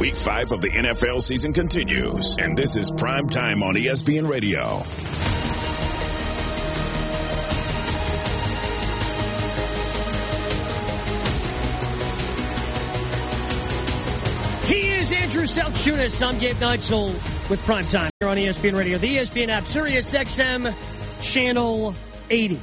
Week 5 of the NFL season continues, and this is Prime Time on ESPN Radio. He is Andrew Selchunas. I'm Gabe Neitzel with Prime Time here on ESPN Radio, the ESPN app, Sirius XM, Channel 80.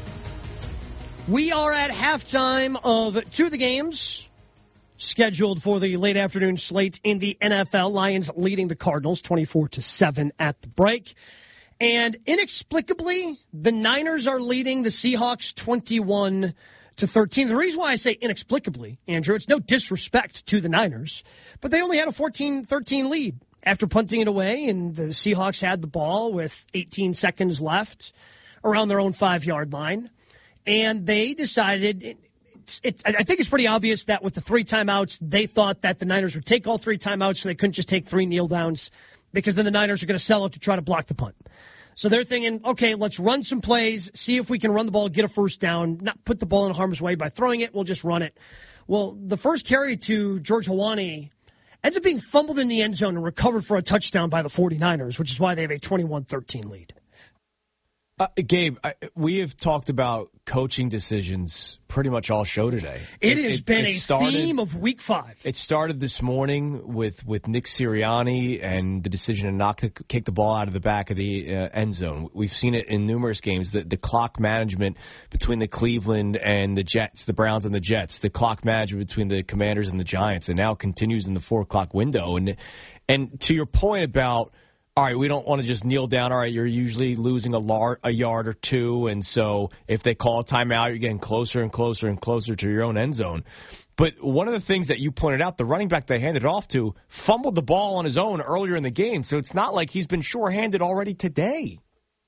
We are at halftime of two of the games scheduled for the late afternoon slate in the NFL. Lions leading the Cardinals 24-7 at the break. And inexplicably, the Niners are leading the Seahawks 21-13. The reason why I say inexplicably, Andrew, it's no disrespect to the Niners, but they only had a 14-13 lead after punting it away, and the Seahawks had the ball with 18 seconds left around their own 5-yard line. And they decided, I think it's pretty obvious that with the 3 timeouts, they thought that the Niners would take all 3 timeouts so they couldn't just take 3 kneel downs, because then the Niners are going to sell it to try to block the punt. So they're thinking, okay, let's run some plays, see if we can run the ball, get a first down, not put the ball in harm's way by throwing it, we'll just run it. Well, the first carry to George Hawani ends up being fumbled in the end zone and recovered for a touchdown by the 49ers, which is why they have a 21-13 lead. Gabe, we have talked about coaching decisions pretty much all show today. It has been a theme of Week 5. It started this morning with Nick Sirianni and the decision to not to kick the ball out of the back of the end zone. We've seen it in numerous games, the clock management between the Cleveland and the Jets, the Browns and the Jets, the clock management between the Commanders and the Giants, and now it continues in the 4 o'clock window. And to your point about, all right, we don't want to just kneel down. All right, you're usually losing a yard or two, and so if they call a timeout, you're getting closer and closer and closer to your own end zone. But one of the things that you pointed out, the running back they handed off to fumbled the ball on his own earlier in the game, so it's not like he's been sure-handed already today.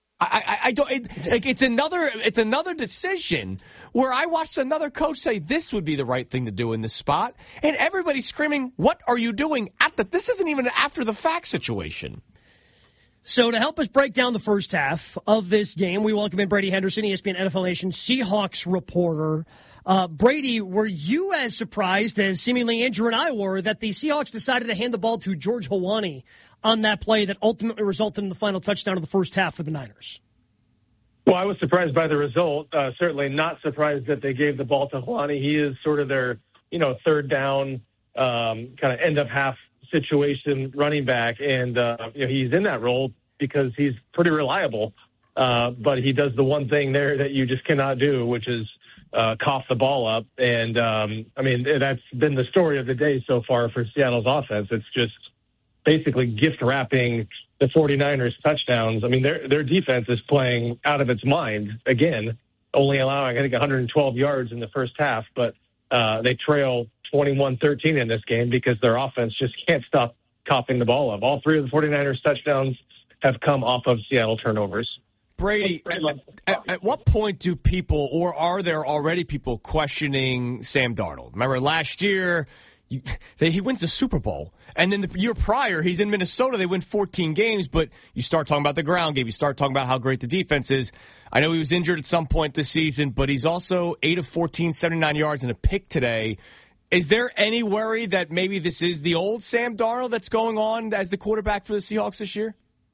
I don't. It's another decision where I watched another coach say this would be the right thing to do in this spot, and everybody's screaming, "What are you doing?" This isn't even an after the fact situation. So to help us break down the first half of this game, we welcome in Brady Henderson, ESPN NFL Nation Seahawks reporter. Brady, were you as surprised as seemingly Andrew and I were that the Seahawks decided to hand the ball to George Hawani on that play that ultimately resulted in the final touchdown of the first half for the Niners? Well, I was surprised by the result. Certainly not surprised that they gave the ball to Hawani. He is sort of their, third down, kind of end of half situation running back, and he's in that role because he's pretty reliable, but he does the one thing there that you just cannot do, which is cough the ball up. And that's been the story of the day so far for Seattle's offense. It's just basically gift wrapping the 49ers touchdowns. I mean, their defense is playing out of its mind again, only allowing, I think, 112 yards in the first half, but they trail 21-13 in this game because their offense just can't stop coughing the ball up. All 3 of the 49ers touchdowns have come off of Seattle turnovers. Brady, at what point do people, or are there already people questioning Sam Darnold? Remember last year, he wins the Super Bowl. And then the year prior, he's in Minnesota. They win 14 games, but you start talking about the ground game. You start talking about how great the defense is. I know he was injured at some point this season, but he's also 8 of 14, 79 yards and a pick today. Is there any worry that maybe this is the old Sam Darnold that's going on as the quarterback for the Seahawks this year?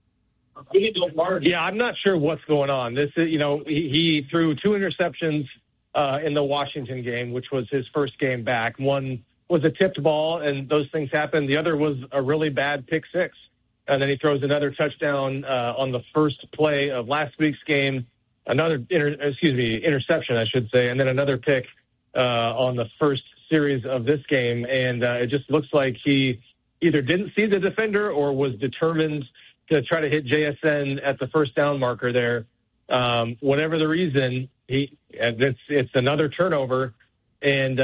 Yeah, I'm not sure what's going on. This is, he threw 2 interceptions in the Washington game, which was his first game back. One was a tipped ball, and those things happen. The other was a really bad pick 6. And then he throws another touchdown on the first play of last week's game, another interception, I should say, and then another pick on the first series of this game. And it just looks like he either didn't see the defender or was determined to try to hit JSN at the first down marker there. Whatever the reason, it's another turnover. And,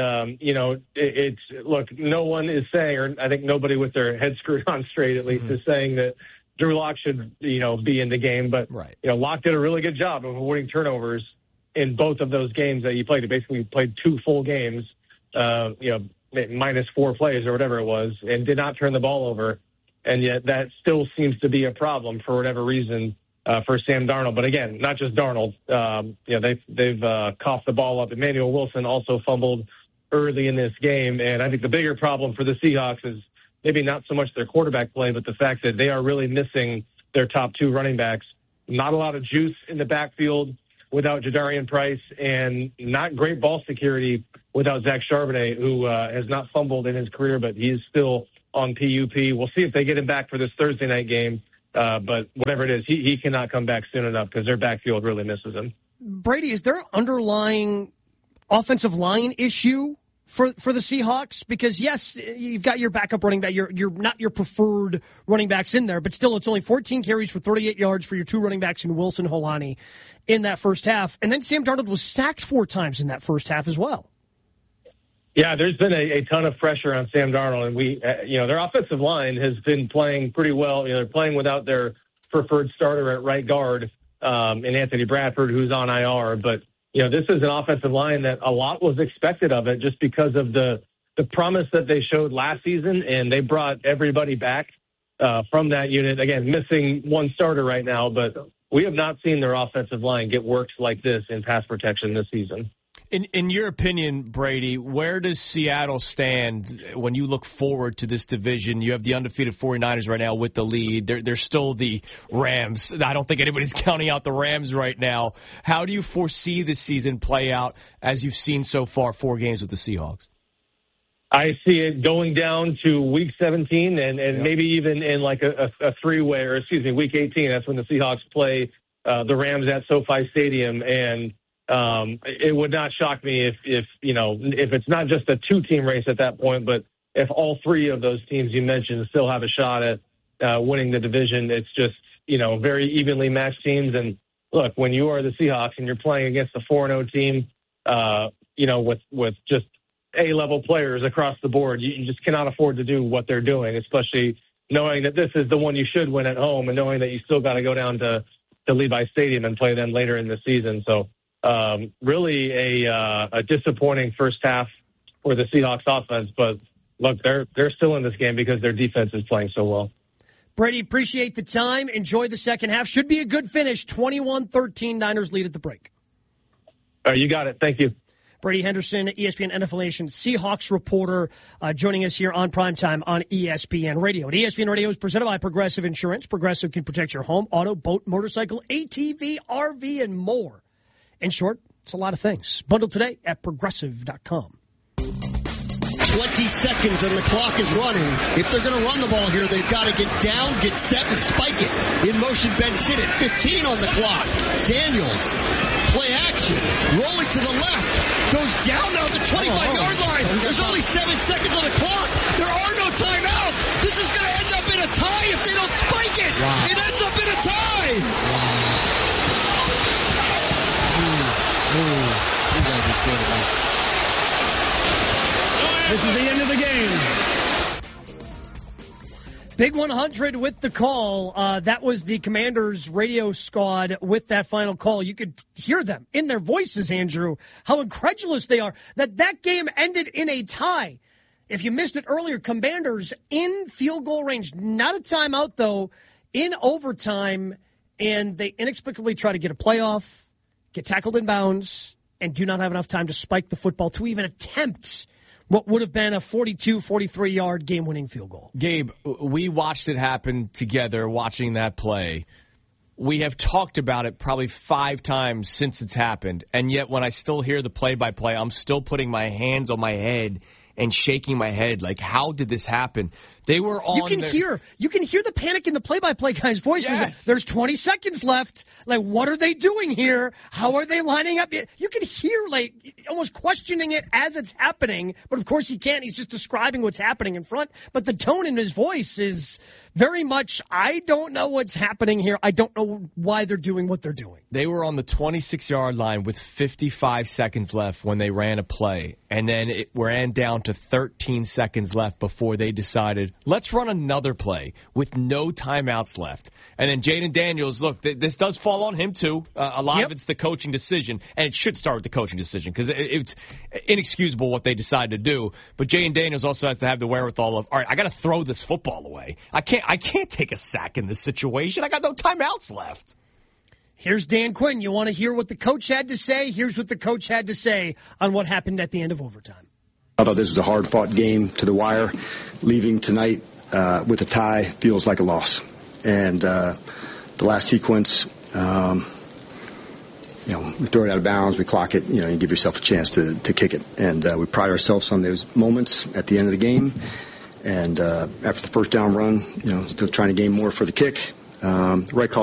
look, no one is saying, or I think nobody with their head screwed on straight at least is saying that Drew Lock should, be in the game. But, right. Lock did a really good job of avoiding turnovers in both of those games that he played. He basically played 2 full games, minus 4 plays or whatever it was, and did not turn the ball over. And yet that still seems to be a problem for whatever reason for Sam Darnold. But again, not just Darnold. They've coughed the ball up. Emmanuel Wilson also fumbled early in this game. And I think the bigger problem for the Seahawks is maybe not so much their quarterback play, but the fact that they are really missing their top two running backs. Not a lot of juice in the backfield without Jadarian Price, and not great ball security without Zach Charbonnet, who has not fumbled in his career, but he's still on PUP. We'll see if they get him back for this Thursday night game. But whatever it is, he cannot come back soon enough because their backfield really misses him. Brady, is there an underlying offensive line issue for the Seahawks? Because, yes, you've got your backup running back. You're not your preferred running backs in there, but still it's only 14 carries for 38 yards for your two running backs in Wilson, Holani in that first half. And then Sam Darnold was sacked 4 times in that first half as well. Yeah, there's been a ton of pressure on Sam Darnold, and their offensive line has been playing pretty well. They're playing without their preferred starter at right guard, in Anthony Bradford, who's on IR. But, this is an offensive line that a lot was expected of it just because of the promise that they showed last season, and they brought everybody back from that unit. Again, missing one starter right now, but we have not seen their offensive line get worked like this in pass protection this season. In your opinion, Brady, where does Seattle stand when you look forward to this division? You have the undefeated 49ers right now with the lead. They're still the Rams. I don't think anybody's counting out the Rams right now. How do you foresee this season play out as you've seen so far 4 games with the Seahawks? I see it going down to week 17 and maybe even in like a 3-way, or week 18. That's when the Seahawks play the Rams at SoFi Stadium, and it would not shock me if it's not just a 2-team race at that point, but if all 3 of those teams you mentioned still have a shot at winning the division. It's just, very evenly matched teams. And look, when you are the Seahawks and you're playing against a 4-0 team, with just A-level players across the board, you just cannot afford to do what they're doing, especially knowing that this is the one you should win at home and knowing that you still got to go down to Levi Stadium and play them later in the season. So, really a disappointing first half for the Seahawks offense, but look, they're still in this game because their defense is playing so well. Brady, appreciate the time. Enjoy the second half. Should be a good finish. 21-13 Niners lead at the break. All right, you got it. Thank you. Brady Henderson, ESPN NFL Nation Seahawks reporter, joining us here on Primetime on ESPN Radio. And ESPN Radio is presented by Progressive Insurance. Progressive can protect your home, auto, boat, motorcycle, ATV, RV, and more. In short, it's a lot of things. Bundle today at Progressive.com. 20 seconds and the clock is running. If they're going to run the ball here, they've got to get down, get set, and spike it. In motion, Ben Sinnott, 15 on the clock. Daniels, play action, rolling to the left, goes down now at the 25-yard line. There's only 7 seconds on the clock. There are no timeouts. This is going to end up in a tie if they don't spike it. Wow. It ends up in a tie. Wow. You gotta be kidding me. This is the end of the game. Big 100 with the call. That was the Commanders radio squad with that final call. You could hear them in their voices, Andrew, how incredulous they are that game ended in a tie. If you missed it earlier, Commanders in field goal range. Not a timeout, though, in overtime. And they inexplicably try to get a playoff, get tackled in bounds, and do not have enough time to spike the football to even attempt what would have been a 42, 43-yard game-winning field goal. Gabe, we watched it happen together, watching that play. We have talked about it probably 5 times since it's happened, and yet when I still hear the play-by-play, I'm still putting my hands on my head and shaking my head like, how did this happen? They were on. You can hear the panic in the play-by-play guy's voice. Yes. There's 20 seconds left. Like, what are they doing here? How are they lining up? You can hear, like, almost questioning it as it's happening. But of course he can't. He's just describing what's happening in front. But the tone in his voice is very much, I don't know what's happening here. I don't know why they're doing what they're doing. They were on the 26-yard line with 55 seconds left when they ran a play. And then it ran down to 13 seconds left before they decided, let's run another play with no timeouts left. And then Jaden Daniels, look, this does fall on him too. A lot of it's the coaching decision, and it should start with the coaching decision because it's inexcusable what they decided to do. But Jaden Daniels also has to have the wherewithal of, all right, I got to throw this football away. I can't take a sack in this situation. I got no timeouts left. Here's Dan Quinn. You want to hear what the coach had to say? Here's what the coach had to say on what happened at the end of overtime. I thought this was a hard-fought game to the wire. Leaving tonight, with a tie feels like a loss. And the last sequence, we throw it out of bounds, we clock it, you give yourself a chance to kick it. And we pride ourselves on those moments at the end of the game. And after the first down run, still trying to gain more for the kick. Right call.